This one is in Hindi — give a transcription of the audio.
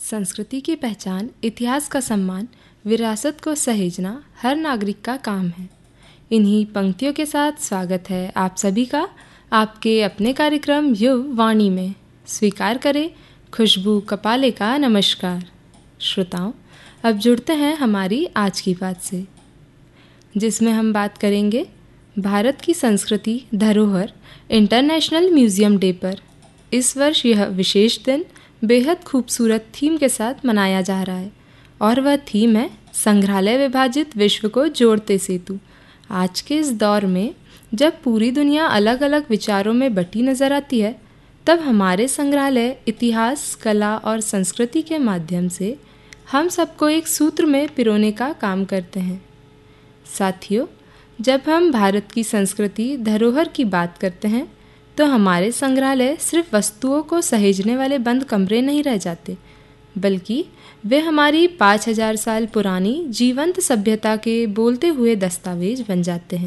संस्कृति की पहचान, इतिहास का सम्मान, विरासत को सहेजना हर नागरिक का काम है। इन्हीं पंक्तियों के साथ स्वागत है आप सभी का आपके अपने कार्यक्रम युव वाणी में। स्वीकार करें खुशबू कपाले का नमस्कार। श्रोताओं, अब जुड़ते हैं हमारी आज की बात से, जिसमें हम बात करेंगे भारत की संस्कृति धरोहर इंटरनेशनल म्यूज़ियम डे पर। इस वर्ष यह विशेष दिन बेहद खूबसूरत थीम के साथ मनाया जा रहा है और वह थीम है संग्रहालय विभाजित विश्व को जोड़ते सेतु। आज के इस दौर में जब पूरी दुनिया अलग अलग विचारों में बटी नज़र आती है, तब हमारे संग्रहालय इतिहास, कला और संस्कृति के माध्यम से हम सबको एक सूत्र में पिरोने का काम करते हैं। साथियों, जब हम भारत की संस्कृति धरोहर की बात करते हैं तो हमारे संग्रहालय सिर्फ वस्तुओं को सहेजने वाले बंद कमरे नहीं रह जाते, बल्कि वे हमारी 5000 साल पुरानी जीवंत सभ्यता के बोलते हुए दस्तावेज बन जाते हैं।